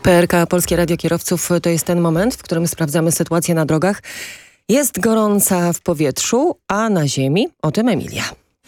PRK Polskie Radio Kierowców to jest ten moment, w którym sprawdzamy sytuację na drogach. Jest gorąca w powietrzu, a na ziemi o tym Emilia.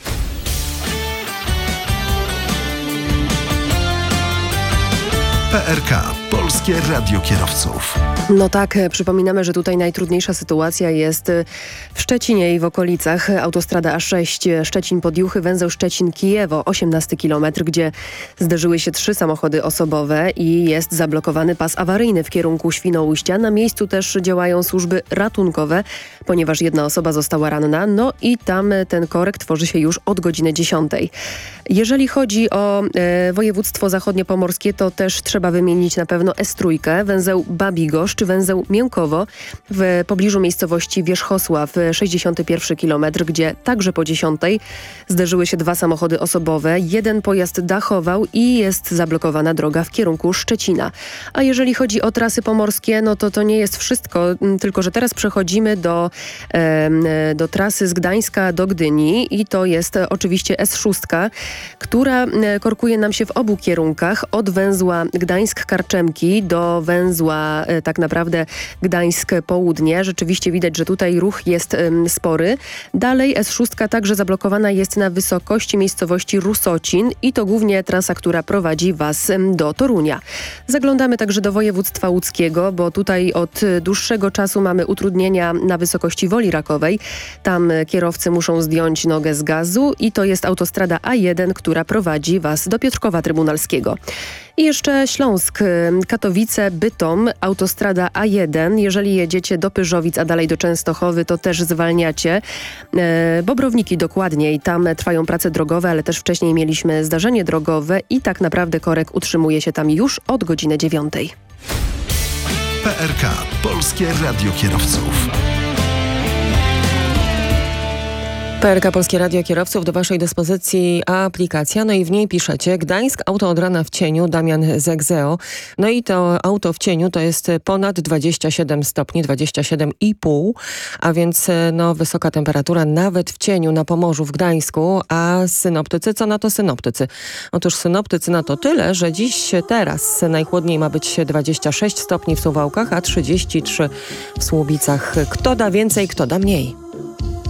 PRK Polskie Radio Kierowców. No tak, przypominamy, że tutaj najtrudniejsza sytuacja jest w Szczecinie i w okolicach. Autostrada A6 Szczecin-Podjuchy, węzeł Szczecin-Kijewo, 18 km, gdzie zderzyły się 3 samochody osobowe i jest zablokowany pas awaryjny w kierunku Świnoujścia. Na miejscu też działają służby ratunkowe, ponieważ jedna osoba została ranna. No i tam ten korek tworzy się już od godziny 10. Jeżeli chodzi o województwo zachodniopomorskie, to też trzeba wymienić na pewno S3, węzeł Babigosz czy węzeł Miękowo w pobliżu miejscowości Wierzchosław, 61 km, gdzie także po 10 zderzyły się 2 samochody osobowe, jeden pojazd dachował i jest zablokowana droga w kierunku Szczecina. A jeżeli chodzi o trasy pomorskie, no to nie jest wszystko, tylko że teraz przechodzimy do trasy z Gdańska do Gdyni i to jest oczywiście S6, która korkuje nam się w obu kierunkach, od węzła Gdańsk-Karczemki do węzła tak naprawdę Gdańsk-Południe. Rzeczywiście widać, że tutaj ruch jest spory. Dalej S6 także zablokowana jest na wysokości miejscowości Rusocin i to głównie trasa, która prowadzi Was do Torunia. Zaglądamy także do województwa łódzkiego, bo tutaj od dłuższego czasu mamy utrudnienia na wysokości Woli Rakowej. Tam kierowcy muszą zdjąć nogę z gazu i to jest autostrada A1, która prowadzi Was do Piotrkowa Trybunalskiego. I jeszcze Śląsk, Katowice, Bytom, autostrada A1. Jeżeli jedziecie do Pyrzowic, a dalej do Częstochowy, to też zwalniacie. Bobrowniki dokładniej, tam trwają prace drogowe, ale też wcześniej mieliśmy zdarzenie drogowe i tak naprawdę korek utrzymuje się tam już od godziny 9. PRK Polskie Radio Kierowców. PRK Polskie Radio Kierowców, do Waszej dyspozycji aplikacja, no i w niej piszecie: Gdańsk, auto od rana w cieniu, Damian z Exeo. No i to auto w cieniu to jest ponad 27 stopni, 27,5, a więc no wysoka temperatura nawet w cieniu na Pomorzu w Gdańsku. A synoptycy, co na to synoptycy? Otóż synoptycy na to tyle, że dziś teraz najchłodniej ma być 26 stopni w Suwałkach, a 33 w Słubicach. Kto da więcej, kto da mniej?